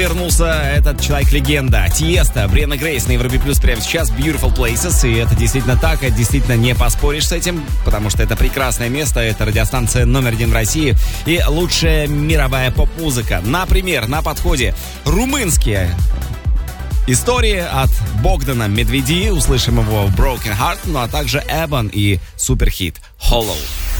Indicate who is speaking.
Speaker 1: Вернулся этот человек-легенда. Тиеста, Брианна Грейс на Европе Плюс прямо сейчас. Beautiful Places. И это действительно так, это действительно не поспоришь с этим, потому что это прекрасное место. Это радиостанция номер 1 в России и лучшая мировая поп-музыка. Например, на подходе румынские истории от Богдана Медведи. Услышим его в Broken Heart, ну а также Эбон и суперхит Hollow.